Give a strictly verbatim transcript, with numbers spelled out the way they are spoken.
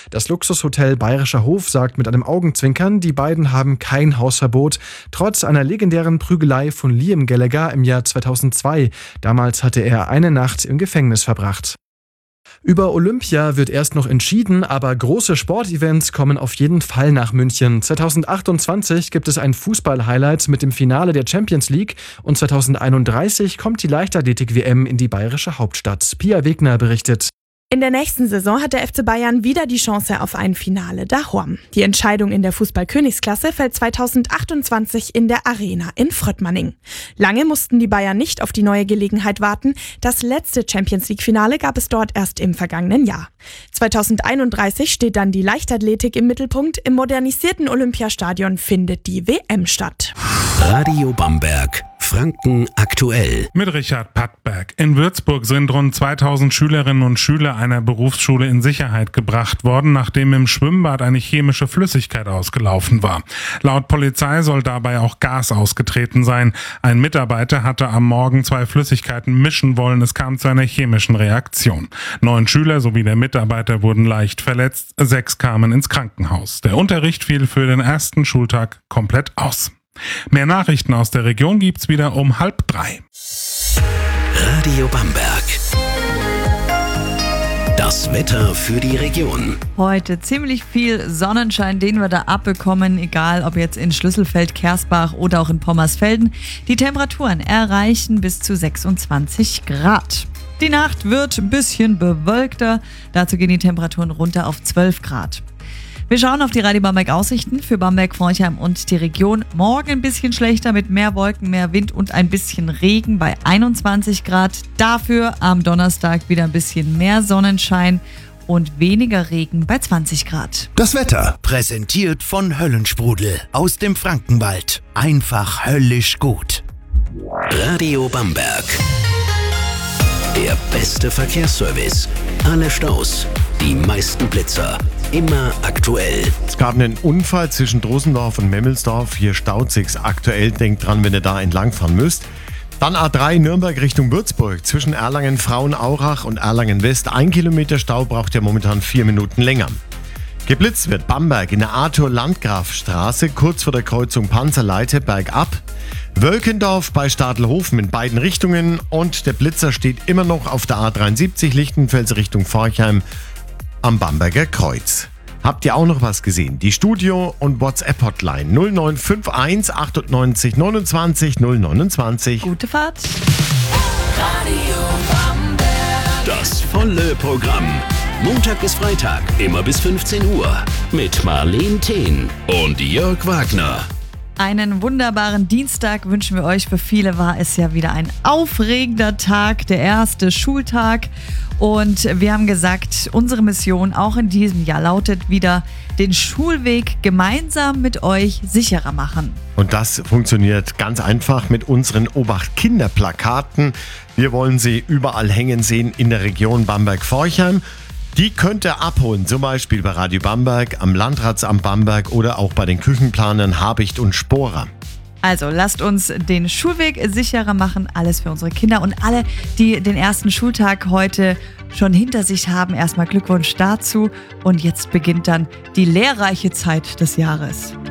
Das Luxushotel Bayerischer Hof sagt mit einem Augenzwinkern, die beiden haben kein Hausverbot, trotz einer legendären Prügelei von Liam Gallagher im Jahr zweitausendzwei. Damals hatte er eine Nacht im Gefängnis verbracht. Über Olympia wird erst noch entschieden, aber große Sportevents kommen auf jeden Fall nach München. zweitausendachtundzwanzig gibt es ein Fußball-Highlight mit dem Finale der Champions League und zweitausendeinunddreißig kommt die Leichtathletik-W M in die bayerische Hauptstadt. Pia Wegner berichtet. In der nächsten Saison hat der F C Bayern wieder die Chance auf ein Finale daheim. Die Entscheidung in der Fußball-Königsklasse fällt zweitausendachtundzwanzig in der Arena in Fröttmanning. Lange mussten die Bayern nicht auf die neue Gelegenheit warten. Das letzte Champions-League-Finale gab es dort erst im vergangenen Jahr. zweitausendeinunddreißig steht dann die Leichtathletik im Mittelpunkt. Im modernisierten Olympiastadion findet die W M statt. Radio Bamberg. Franken aktuell. Mit Richard Pattberg. In Würzburg sind rund zweitausend Schülerinnen und Schüler einer Berufsschule in Sicherheit gebracht worden, nachdem im Schwimmbad eine chemische Flüssigkeit ausgelaufen war. Laut Polizei soll dabei auch Gas ausgetreten sein. Ein Mitarbeiter hatte am Morgen zwei Flüssigkeiten mischen wollen. Es kam zu einer chemischen Reaktion. Neun Schüler sowie der Mitarbeiter wurden leicht verletzt. Sechs kamen ins Krankenhaus. Der Unterricht fiel für den ersten Schultag komplett aus. Mehr Nachrichten aus der Region gibt's wieder um halb drei. Radio Bamberg. Das Wetter für die Region. Heute ziemlich viel Sonnenschein, den wir da abbekommen, egal ob jetzt in Schlüsselfeld, Kersbach oder auch in Pommersfelden. Die Temperaturen erreichen bis zu sechsundzwanzig Grad. Die Nacht wird ein bisschen bewölkter, dazu gehen die Temperaturen runter auf zwölf Grad. Wir schauen auf die Radio Bamberg Aussichten für Bamberg, Forchheim und die Region. Morgen ein bisschen schlechter mit mehr Wolken, mehr Wind und ein bisschen Regen bei einundzwanzig Grad. Dafür am Donnerstag wieder ein bisschen mehr Sonnenschein und weniger Regen bei zwanzig Grad. Das Wetter präsentiert von Höllensprudel aus dem Frankenwald. Einfach höllisch gut. Radio Bamberg. Der beste Verkehrsservice. Alle Staus, die meisten Blitzer. Immer aktuell. Es gab einen Unfall zwischen Drosendorf und Memmelsdorf. Hier staut sich's aktuell. Denkt dran, wenn ihr da entlangfahren müsst. Dann A drei Nürnberg Richtung Würzburg. Zwischen Erlangen-Frauenaurach und Erlangen-West. Ein Kilometer Stau braucht ihr momentan vier Minuten länger. Geblitzt wird Bamberg in der Arthur-Landgraf-Straße, kurz vor der Kreuzung Panzerleite bergab. Wölkendorf bei Stadelhofen in beiden Richtungen. Und der Blitzer steht immer noch auf der A dreiundsiebzig Lichtenfels Richtung Forchheim am Bamberger Kreuz. Habt ihr auch noch was gesehen? Die Studio- und WhatsApp-Hotline null neun fünf eins achtundneunzig neunundzwanzig null neunundzwanzig. Gute Fahrt. Radio Bamberg. Das volle Programm. Montag bis Freitag, immer bis fünfzehn Uhr. Mit Marleen Thehn und Jörg Wagner. Einen wunderbaren Dienstag wünschen wir euch. Für viele war es ja wieder ein aufregender Tag, der erste Schultag. Und wir haben gesagt, unsere Mission auch in diesem Jahr lautet wieder, den Schulweg gemeinsam mit euch sicherer machen. Und das funktioniert ganz einfach mit unseren Obacht-Kinder-Plakaten. Wir wollen sie überall hängen sehen in der Region Bamberg-Forchheim. Die könnt ihr abholen, zum Beispiel bei Radio Bamberg, am Landratsamt Bamberg oder auch bei den Küchenplanern Habicht und Sporer. Also lasst uns den Schulweg sicherer machen, alles für unsere Kinder und alle, die den ersten Schultag heute schon hinter sich haben. Erstmal Glückwunsch dazu und jetzt beginnt dann die lehrreiche Zeit des Jahres.